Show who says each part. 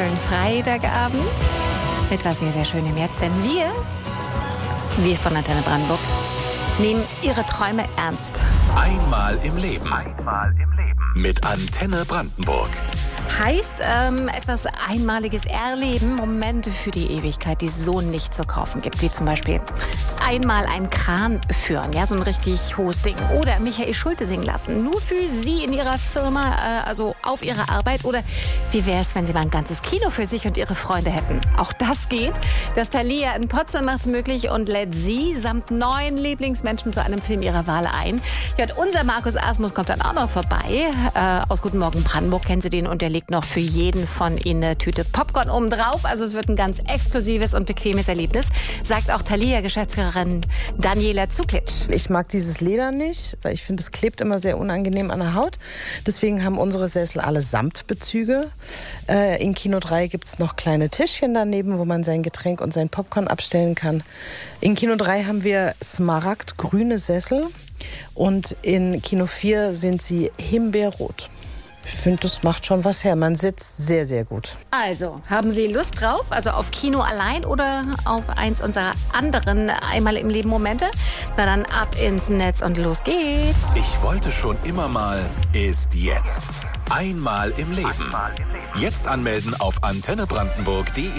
Speaker 1: wunderschönen Freitagabend mit was sehr, sehr Schönem jetzt, denn wir von Antenne Brandenburg nehmen Ihre Träume ernst.
Speaker 2: Einmal im Leben. Mit Antenne Brandenburg.
Speaker 1: Heißt etwas Einmaliges erleben, Momente für die Ewigkeit, die es so nicht zu kaufen gibt, wie zum Beispiel einmal einen Kran führen, ja, so ein richtig hohes Ding, oder Michael Schulte singen lassen, nur für Sie in Ihrer Firma, also auf Ihrer Arbeit, oder wie wäre es, wenn Sie mal ein ganzes Kino für sich und Ihre Freunde hätten? Auch das geht. Das Thalia in Potsdam macht es möglich und lädt Sie samt 9 Lieblingsmenschen zu einem Film Ihrer Wahl ein. Ja, und unser Markus Asmus kommt dann auch noch vorbei. Aus Guten Morgen Brandenburg kennen Sie den, und der legt noch für jeden von Ihnen eine Tüte Popcorn oben drauf. Also es wird ein ganz exklusives und bequemes Erlebnis, sagt auch Thalia-Geschäftsführerin Daniela Zuklitsch.
Speaker 3: Ich mag dieses Leder nicht, weil ich finde, es klebt immer sehr unangenehm an der Haut. Deswegen haben unsere Sessel alle Samtbezüge. In Kino 3 gibt es noch kleine Tischchen daneben, wo man sein Getränk und sein Popcorn abstellen kann. In Kino 3 haben wir smaragdgrüne Sessel und in Kino 4 sind sie himbeerrot. Ich finde, das macht schon was her. Man sitzt sehr, sehr gut.
Speaker 1: Also, haben Sie Lust drauf? Also auf Kino allein oder auf eins unserer anderen Einmal im Leben Momente? Na dann ab ins Netz und los geht's.
Speaker 2: Ich wollte schon immer mal, ist jetzt. Einmal im Leben. Jetzt anmelden auf antennebrandenburg.de.